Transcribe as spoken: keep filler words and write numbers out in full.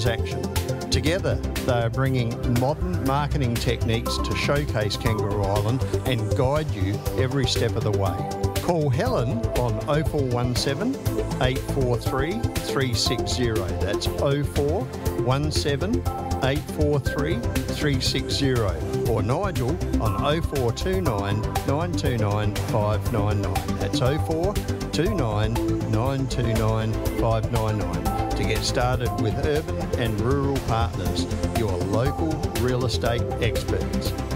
transaction. Together, they are bringing modern marketing techniques to showcase Kangaroo Island and guide you every step of the way. Call Helen on oh four one seven, eight four three, three six zero. That's oh four one seven, eight four three, three six zero. Or Nigel on oh four two nine, nine two nine, five nine nine. That's oh four two nine, nine two nine, five nine nine. To get started with Urban and Rural Partners, your local real estate experts.